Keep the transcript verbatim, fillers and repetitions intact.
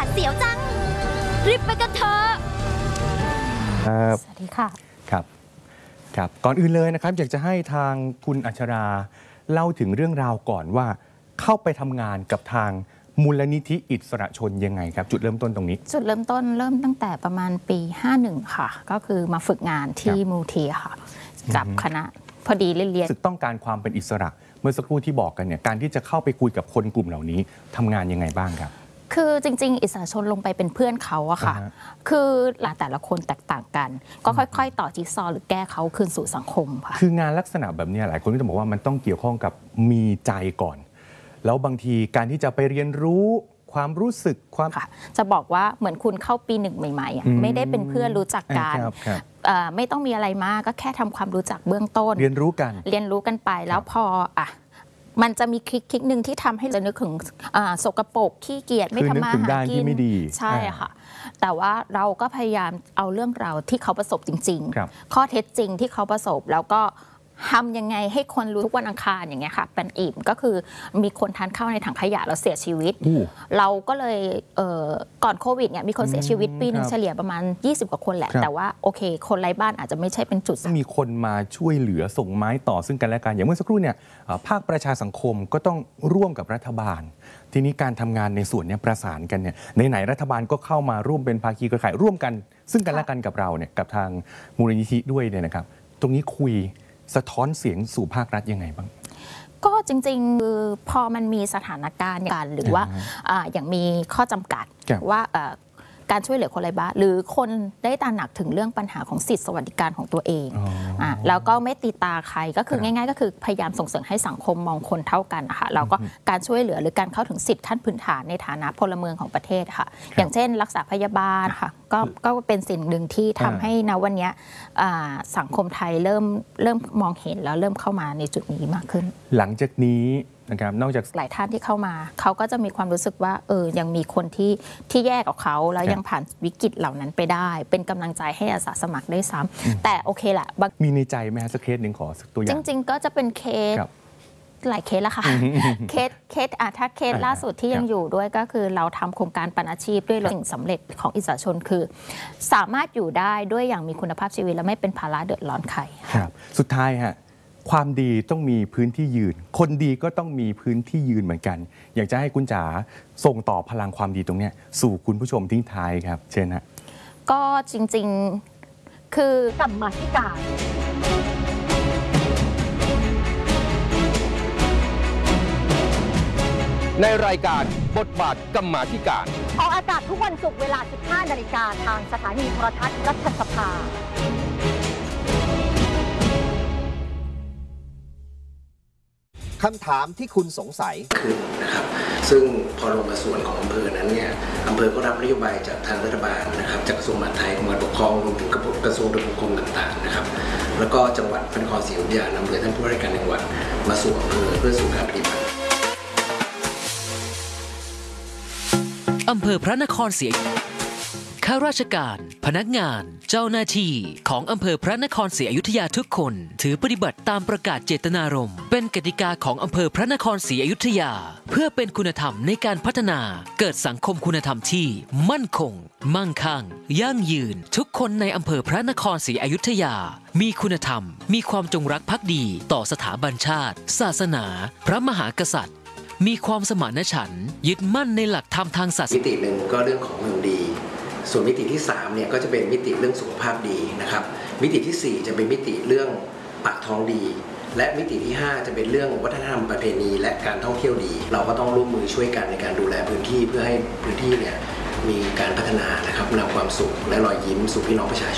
เสียวจังรีบไปกันเถอะสวัสดีค่ะครับครับก่อนอื่นเลยนะครับอยากจะให้ทางคุณอัชราเล่าถึงเรื่องราวก่อนว่าเข้าไปทำงานกับทางมูลนิธิอิสระชนยังไงครับจุดเริ่มต้นตรงนี้จุดเริ่มต้นเริ่มตั้งแต่ประมาณปีห้าสิบเอ็ดค่ะก็คือมาฝึกงานที่มูลทีค่ะกับคณะพอดีเรียนๆต้องการความเป็นอิสระเมื่อสักครู่ที่บอกกันเนี่ยการที่จะเข้าไปคุยกับคนกลุ่มเหล่านี้ทำงานยังไงบ้างครับคือจริงๆอิสระชนลงไปเป็นเพื่อนเขาอะค่ะคือหลายแต่ละคนแตกต่างกันก็ค่อยๆต่อจิ๊กซอว์หรือแก้เขาคืนสู่สังคมค่ะคืองานลักษณะแบบนี้หลายคนก็จะบอกว่ามันต้องเกี่ยวข้องกับมีใจก่อนแล้วบางทีการที่จะไปเรียนรู้ความรู้สึกความจะบอกว่าเหมือนคุณเข้าปีหนึ่งใหม่ๆไม่ได้เป็นเพื่อนรู้จักกันไม่ต้องมีอะไรมากก็แค่ทำความรู้จักเบื้องต้นเรียนรู้กันเรียนรู้กันไปแล้วพออ่ะมันจะมีคลิกคลิกหนึ่งที่ทำให้เรานึกถึงสกปรกขี้เกียจไม่ทำมาหากินใช่ค่ะแต่ว่าเราก็พยายามเอาเรื่องราวที่เขาประสบจริงๆข้อเท็จจริงที่เขาประสบแล้วก็ทำยังไงให้คนรู้ทุกวันอังคารอย่างเงี้ยค่ะเป็นอิ่มก็คือมีคนทานข้าวในถังขยะแล้วเสียชีวิตเราก็เลยก่อนโควิดเนี่ยมีคนเสียชีวิตปีหนึ่งเฉลี่ยประมาณยี่สิบกว่าคนแหละแต่ว่าโอเคคนไร้บ้านอาจจะไม่ใช่เป็นจุดมีคนมาช่วยเหลือส่งไม้ต่อซึ่งกันและกันอย่างเมื่อสักครู่เนี่ยภาคประชาสังคมก็ต้องร่วมกับรัฐบาลทีนี้การทำงานในส่วนนี้ประสานกันเนี่ยไหนๆรัฐบาลก็เข้ามาร่วมเป็นภาคีเครือข่ายร่วมกันซึ่งกันและกันกับเราเนี่ยกับทางมูลนิธิด้วยเนี่ยนะครับตรงนี้คุยสะท้อนเสียงสู่ภาครัฐยังไงบ้างก็จริงๆคือพอมันมีสถานการณ์การหรือว่าอย่างมีข้อจำกัดว่าการช่วยเหลือคนไร้บ้านหรือคนได้ตระหนักถึงเรื่องปัญหาของสิทธิสวัสดิการของตัวเองอ่าแล้วก็ไม่ตีตาใครก็คือง่ายๆก็คือพยายามส่งเสริมให้สังคมมองคนเท่ากันนะคะแล้วก็การช่วยเหลือหรือการเข้าถึงสิทธิขั้นพื้นฐานในฐานะพลเมืองของประเทศค่ะอย่างเช่นรักษาพยาบาลค่ะก็ก็เป็นสิ่งหนึ่งที่ทำให้ณวันนี้สังคมไทยเริ่มเริ่มมองเห็นแล้วเริ่มเข้ามาในจุดนี้มากขึ้นหลังจากนี้นะครับนอกจากหลายท่านที่เข้ามาเขาก็จะมีความรู้สึกว่าเออยังมีคนที่ที่แย่กับเขาแล้วยังผ่านวิกฤตเหล่านั้นไปได้เป็นกำลังใจให้อาสาสมัครได้ซ้ำแต่โอเคแหละมีในใจไหมฮะสักเคสหนึ่งขอสักตัวอย่างจริงๆก็จะเป็นเคสหลายเคสแล้วค่ะเคสเคสอ่ะถ้าเคสล่าสุดที่ยังอยู่ด้วยก็คือเราทำโครงการปันอาชีพด้วยสิ่งสำเร็จของอิสระชนคือสามารถอยู่ได้ด้วยอย่างมีคุณภาพชีวิตและไม่เป็นภาระเดือดร้อนใครครับสุดท้ายฮะความดีต้องมีพื้นที่ยืนคนดีก็ต้องมีพื้นที่ยืนเหมือนกันอยากจะให้คุณจ๋าส่งต่อพลังความดีตรงนี้สู่คุณผู้ชมทิ้งท้ายครับเชิญนะก็จริงๆคือกรรมาธิการในรายการบทบาทกรรมาธิการออกอากาศทุกวันศุกร์เวลา สิบห้านาฬิกาทางสถานีโทรทัศน์รัฐสภาคำถามที่คุณสงสัยคือนะครับซึ่งพอลงมาส่วนของอำเภอนั้นเนี่ยอำเภอก็รับนโยบายจากทางรัฐบาลนะครับจากกระทรวงมหาดไทยกรมการปกครองรวมถึงกระทรวงทบวงต่างๆนะครับแล้วก็จังหวัดพระนครศรีอยุธยานำโดยท่านผู้ว่าราชการจังหวัดมาสู่อำเภอเพื่อสู่การปฏิบัติอำเภอพระนครศรีข้าราชการพนักงานเจ้าหน้าที่ของอำเภอพระนครศรีอยุธยาทุกคนถือปฏิบัติตามประกาศเจตนารมณ์เป็นกติกาของอำเภอพระนครศรีอยุธยาเพื่อเป็นคุณธรรมในการพัฒนาเกิดสังคมคุณธรรมที่มั่นคงมั่งคั่งยั่งยืนทุกคนในอำเภอพระนครศรีอยุธยามีคุณธรรมมีความจงรักภักดีต่อสถาบันชาติศาสนาพระมหากษัตริย์มีความสมานฉันท์ยึดมั่นในหลักธรรมทางศาสนามิติหนึ่งก็เรื่องของเมืองดีส่วนมิติที่สามเนี่ยก็จะเป็นมิติเรื่องสุขภาพดีนะครับมิติที่สี่จะเป็นมิติเรื่องปากท้องดีและมิติที่ห้าจะเป็นเรื่องวัฒนธรรมประเพณีและการท่องเที่ยวดีเราก็ต้องร่วมมือช่วยกันในการดูแลพื้นที่เพื่อให้พื้นที่เนี่ยมีการพัฒนานะครับนำความสุขและรอยยิ้มสู่พี่น้องประชา